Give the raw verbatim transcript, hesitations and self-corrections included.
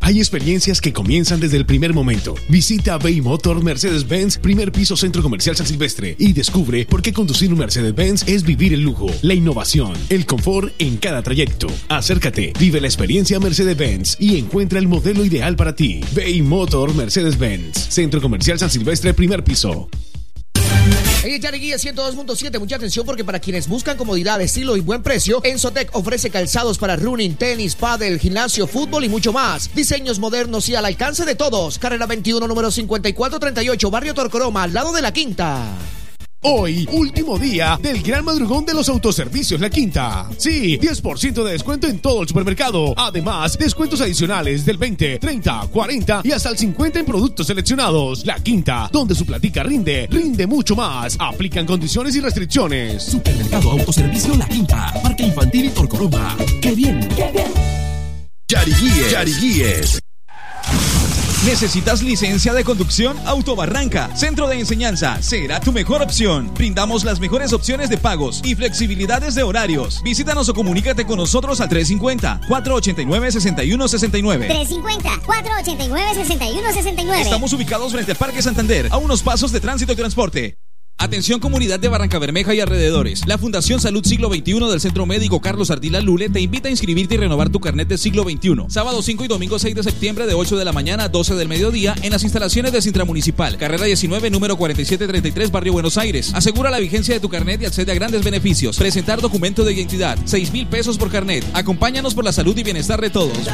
Hay experiencias que comienzan desde el primer momento. Visita Bay Motor Mercedes-Benz, primer piso Centro Comercial San Silvestre, y descubre por qué conducir un Mercedes-Benz es vivir el lujo, la innovación, el confort en cada trayecto. Acércate, vive la experiencia Mercedes-Benz y encuentra el modelo ideal para ti. Bay Motor Mercedes-Benz, Centro Comercial San Silvestre, primer piso. Hey, Yari Guía ciento dos punto siete, mucha atención porque para quienes buscan comodidad, estilo y buen precio, Enzotec ofrece calzados para running, tenis, pádel, gimnasio, fútbol y mucho más. Diseños modernos y al alcance de todos. Carrera veintiuno, número cincuenta y cuatro treinta y ocho, Barrio Torcoroma, al lado de La Quinta. Hoy, último día del gran madrugón de los autoservicios La Quinta. Sí, diez por ciento de descuento en todo el supermercado. Además, descuentos adicionales del veinte, treinta, cuarenta y hasta el cincuenta en productos seleccionados. La Quinta, donde su platica rinde, rinde mucho más. Aplican condiciones y restricciones. Supermercado Autoservicio La Quinta, Parque Infantil y Torcoroma. ¡Qué bien! ¡Qué bien! Yariguíes. Yariguíes. ¿Necesitas licencia de conducción? Autobarranca, Centro de Enseñanza, será tu mejor opción. Brindamos las mejores opciones de pagos y flexibilidades de horarios. Visítanos o comunícate con nosotros al tres cinco cero, cuatro ocho nueve, seis uno seis nueve. tres cinco cero, cuatro ocho nueve, seis uno seis nueve. Estamos ubicados frente al Parque Santander, a unos pasos de Tránsito y Transporte. Atención comunidad de Barranca Bermeja y alrededores. La Fundación Salud Siglo veintiuno del Centro Médico Carlos Ardila Lule te invita a inscribirte y renovar tu carnet de Siglo veintiuno. Sábado cinco y domingo seis de septiembre de ocho de la mañana a doce del mediodía en las instalaciones de Sintra Municipal. Carrera diecinueve, número cuarenta y siete treinta y tres, Barrio Buenos Aires. Asegura la vigencia de tu carnet y accede a grandes beneficios. Presentar documento de identidad. seis mil pesos por carnet. Acompáñanos por la salud y bienestar de todos.